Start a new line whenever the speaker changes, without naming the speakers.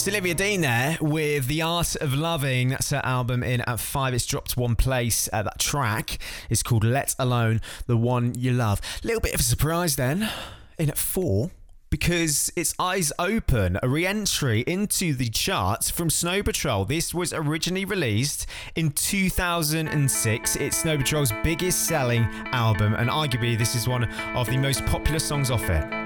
It's Olivia Dean there with The Art of Loving. That's her album in at 5. It's dropped one place. That track is called Let Alone the One You Love. Little bit of a surprise then, in at 4, because it's Eyes Open, a re-entry into the charts from Snow Patrol. This was originally released in 2006. It's Snow Patrol's biggest selling album, and arguably this is one of the most popular songs off it.